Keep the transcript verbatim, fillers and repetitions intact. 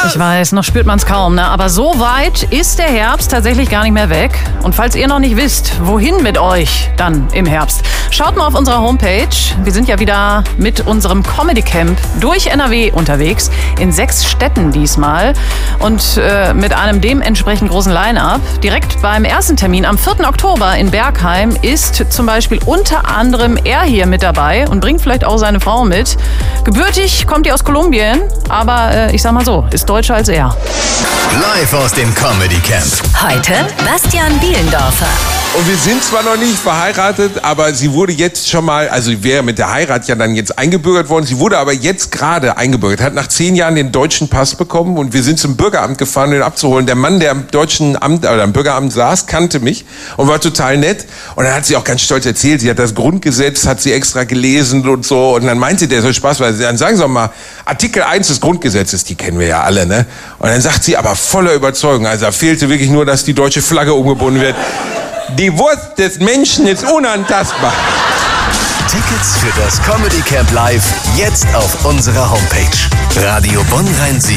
Ich weiß, noch spürt man es kaum, ne? Aber so weit ist der Herbst tatsächlich gar nicht mehr weg. Und falls ihr noch nicht wisst, wohin mit euch dann im Herbst, schaut mal auf unserer Homepage. Wir sind ja wieder mit unserem Comedy Camp durch N R W unterwegs, in sechs Städten diesmal und äh, mit einem dementsprechend großen Line-Up. Direkt beim ersten Termin am vierten Oktober in Bergheim ist zum Beispiel unter anderem er hier mit dabei und bringt vielleicht auch seine Frau mit. Gebürtig kommt ihr aus Kolumbien, aber äh, ich sag mal so, ist deutscher als er. Live aus dem Comedy Camp. Heute Bastian Bielendorfer. Und wir sind zwar noch nicht verheiratet, aber sie wurde jetzt schon mal, also sie wäre mit der Heirat ja dann jetzt eingebürgert worden. Sie wurde aber jetzt gerade eingebürgert, hat nach zehn Jahren den deutschen Pass bekommen und wir sind zum Bürgeramt gefahren, um ihn abzuholen. Der Mann, der am deutschen Amt oder am Bürgeramt saß, kannte mich und war total nett. Und dann hat sie auch ganz stolz erzählt, sie hat das Grundgesetz, hat sie extra gelesen und so. Und dann meinte der so spaßweise, dann sagen Sie doch mal, Artikel eins des Grundgesetzes, die kennen wir ja alle, ne? Und dann sagt sie aber voller Überzeugung, also da fehlte wirklich nur, dass die deutsche Flagge umgebunden wird. Die Wurst des Menschen ist unantastbar. Tickets für das Comedy Camp Live jetzt auf unserer Homepage. Radio Bonn Rhein-Sieg.